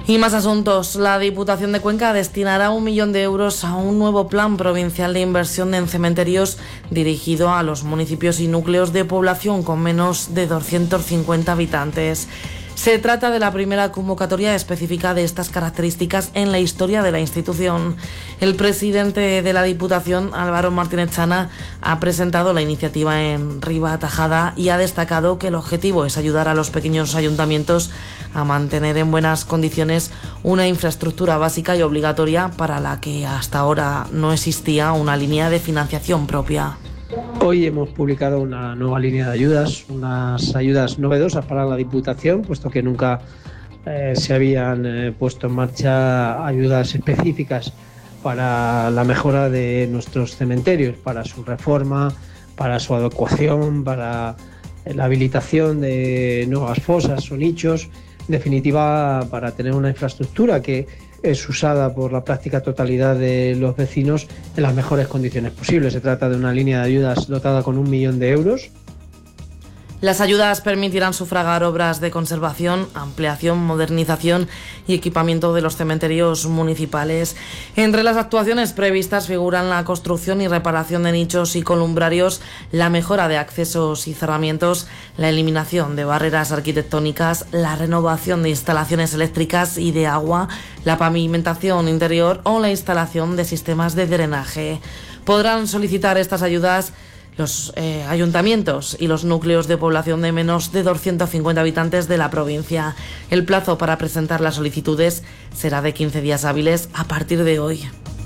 Y más asuntos. La Diputación de Cuenca destinará 1 millón de euros a un nuevo plan provincial de inversión en cementerios dirigido a los municipios y núcleos de población con menos de 250 habitantes. Se trata de la primera convocatoria específica de estas características en la historia de la institución. El presidente de la Diputación, Álvaro Martínez Chana, ha presentado la iniciativa en Ribatajada y ha destacado que el objetivo es ayudar a los pequeños ayuntamientos a mantener en buenas condiciones una infraestructura básica y obligatoria para la que hasta ahora no existía una línea de financiación propia. Hoy hemos publicado una nueva línea de ayudas, unas ayudas novedosas para la Diputación, puesto que nunca se habían puesto en marcha ayudas específicas para la mejora de nuestros cementerios, para su reforma, para su adecuación, para la habilitación de nuevas fosas o nichos, en definitiva para tener una infraestructura que es usada por la práctica totalidad de los vecinos en las mejores condiciones posibles. Se trata de una línea de ayudas dotada con 1 millón de euros. Las ayudas permitirán sufragar obras de conservación, ampliación, modernización y equipamiento de los cementerios municipales. Entre las actuaciones previstas figuran la construcción y reparación de nichos y columbrarios, la mejora de accesos y cerramientos, la eliminación de barreras arquitectónicas, la renovación de instalaciones eléctricas y de agua, la pavimentación interior o la instalación de sistemas de drenaje. Podrán solicitar estas ayudas los ayuntamientos y los núcleos de población de menos de 250 habitantes de la provincia. El plazo para presentar las solicitudes será de 15 días hábiles a partir de hoy.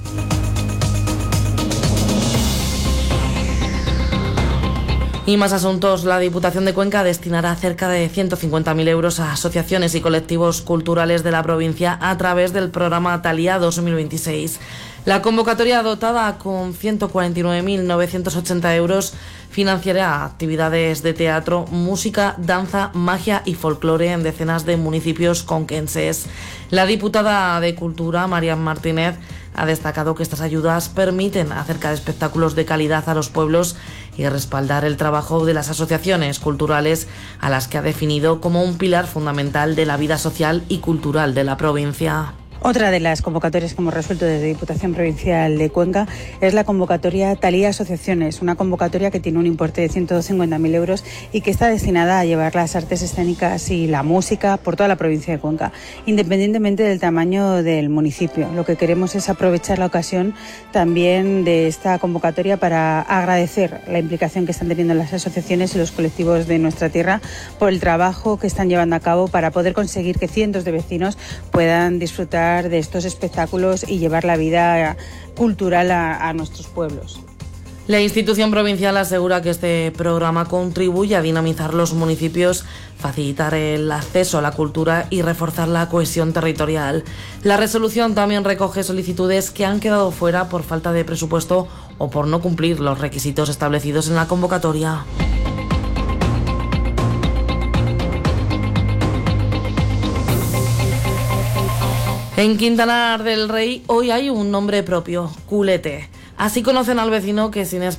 Y más asuntos. La Diputación de Cuenca destinará cerca de 150.000 euros a asociaciones y colectivos culturales de la provincia a través del programa Thalia 2026. La convocatoria, dotada con 149.980 euros, financiará actividades de teatro, música, danza, magia y folclore en decenas de municipios conquenses. La diputada de Cultura, María Martínez, ha destacado que estas ayudas permiten acercar espectáculos de calidad a los pueblos y respaldar el trabajo de las asociaciones culturales, a las que ha definido como un pilar fundamental de la vida social y cultural de la provincia. Otra de las convocatorias que hemos resuelto desde Diputación Provincial de Cuenca es la convocatoria Thalia Asociaciones, una convocatoria que tiene un importe de 150.000 euros y que está destinada a llevar las artes escénicas y la música por toda la provincia de Cuenca, independientemente del tamaño del municipio. Lo que queremos es aprovechar la ocasión también de esta convocatoria para agradecer la implicación que están teniendo las asociaciones y los colectivos de nuestra tierra por el trabajo que están llevando a cabo para poder conseguir que cientos de vecinos puedan disfrutar de estos espectáculos y llevar la vida cultural a nuestros pueblos. La institución provincial asegura que este programa contribuye a dinamizar los municipios, facilitar el acceso a la cultura y reforzar la cohesión territorial. La resolución también recoge solicitudes que han quedado fuera por falta de presupuesto o por no cumplir los requisitos establecidos en la convocatoria. En Quintanar del Rey hoy hay un nombre propio, Culete. Así conocen al vecino que sin